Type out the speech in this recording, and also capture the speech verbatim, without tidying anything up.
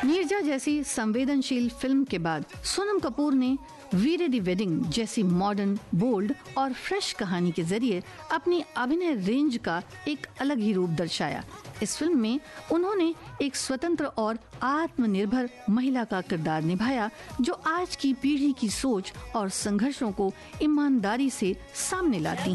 नीरजा जैसी संवेदनशील फिल्म के बाद सोनम कपूर ने वीरे दी वेडिंग जैसी मॉडर्न, बोल्ड और फ्रेश कहानी के जरिए अपनी अभिनय रेंज का एक अलग ही रूप दर्शाया। इस फिल्म में उन्होंने एक स्वतंत्र और आत्मनिर्भर महिला का किरदार निभाया, जो आज की पीढ़ी की सोच और संघर्षों को ईमानदारी से सामने लाती